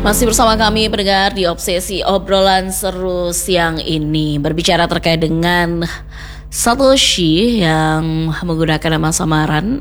Masih bersama kami pendengar di Obsesi, obrolan seru siang ini berbicara terkait dengan Satoshi yang menggunakan nama samaran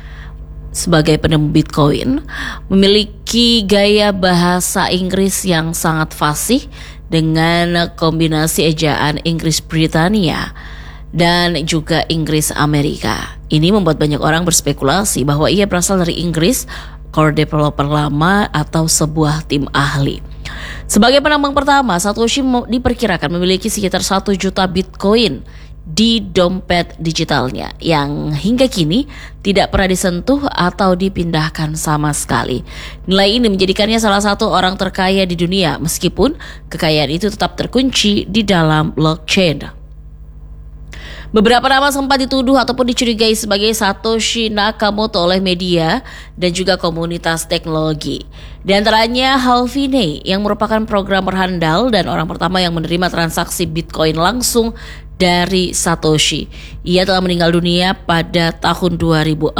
sebagai penemu Bitcoin, memiliki gaya bahasa Inggris yang sangat fasih dengan kombinasi ejaan Inggris Britania dan juga Inggris Amerika. Ini membuat banyak orang berspekulasi bahwa ia berasal dari Inggris, core developer lama atau sebuah tim ahli. Sebagai penambang pertama, Satoshi diperkirakan memiliki sekitar 1 juta Bitcoin di dompet digitalnya yang hingga kini tidak pernah disentuh atau dipindahkan sama sekali. Nilai ini menjadikannya salah satu orang terkaya di dunia meskipun kekayaan itu tetap terkunci di dalam blockchain. Beberapa nama sempat dituduh ataupun dicurigai sebagai Satoshi Nakamoto oleh media dan juga komunitas teknologi. Di antaranya Hal Finney yang merupakan programmer handal dan orang pertama yang menerima transaksi Bitcoin langsung dari Satoshi. Ia telah meninggal dunia pada tahun 2014.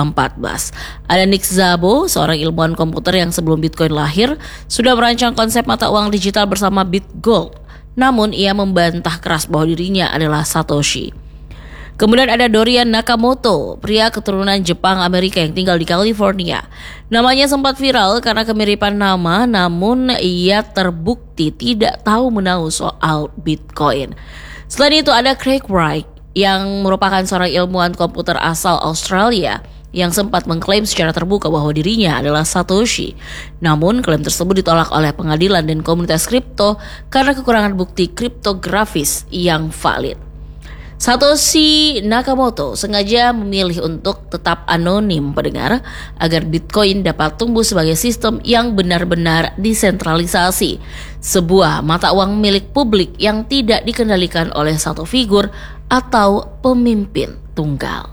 Ada Nick Szabo, seorang ilmuwan komputer yang sebelum Bitcoin lahir sudah merancang konsep mata uang digital bersama BitGold. Namun ia membantah keras bahwa dirinya adalah Satoshi. Kemudian ada Dorian Nakamoto, pria keturunan Jepang Amerika yang tinggal di California. Namanya sempat viral karena kemiripan nama, namun ia terbukti tidak tahu menahu soal Bitcoin. Selain itu ada Craig Wright yang merupakan seorang ilmuwan komputer asal Australia yang sempat mengklaim secara terbuka bahwa dirinya adalah Satoshi. Namun klaim tersebut ditolak oleh pengadilan dan komunitas kripto karena kekurangan bukti kriptografis yang valid. Satoshi Nakamoto sengaja memilih untuk tetap anonim pendengar agar Bitcoin dapat tumbuh sebagai sistem yang benar-benar desentralisasi, sebuah mata uang milik publik yang tidak dikendalikan oleh satu figur atau pemimpin tunggal.